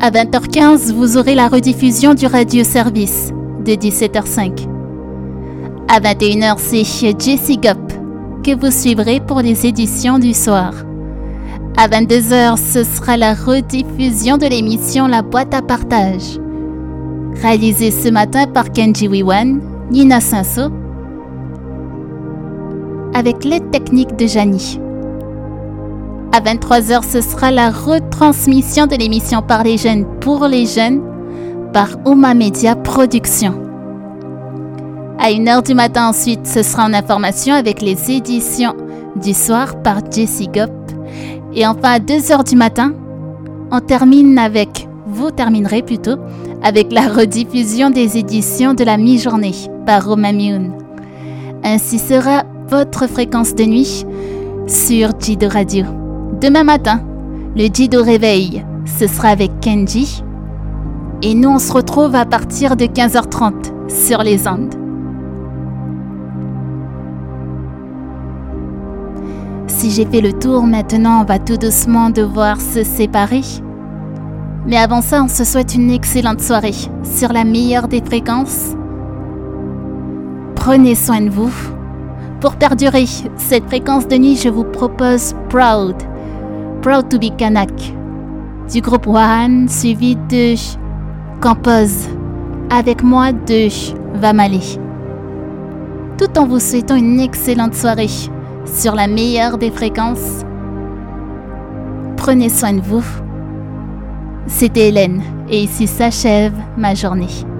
À 20h15, vous aurez la rediffusion du radio-service de 17h05. À 21h, c'est Jessie Gop que vous suivrez pour les éditions du soir. À 22h, ce sera la rediffusion de l'émission La Boîte à Partage, réalisée ce matin par Kenji Wiwan, Nina Cinceau, avec l'aide technique de Janie. À 23h, ce sera la retransmission de l'émission Par les jeunes pour les jeunes par Oma Media Productions. À 1h du matin ensuite, ce sera en information avec les éditions du soir par Jessie Gop. Et enfin à 2h du matin, vous terminerez plutôt avec la rediffusion des éditions de la mi-journée par Romain Mioun. Ainsi sera votre fréquence de nuit sur Jido Radio. Demain matin, le Jido Réveil, ce sera avec Kenji. Et nous, on se retrouve à partir de 15h30 sur les ondes. Si j'ai fait le tour, maintenant, on va tout doucement devoir se séparer. Mais avant ça, on se souhaite une excellente soirée sur la meilleure des fréquences. Prenez soin de vous. Pour perdurer cette fréquence de nuit, je vous propose Proud to be Kanak du groupe Wahan, suivi de Compose avec moi de Vamale. Tout en vous souhaitant une excellente soirée sur la meilleure des fréquences. Prenez soin de vous. C'était Hélène et ici s'achève ma journée.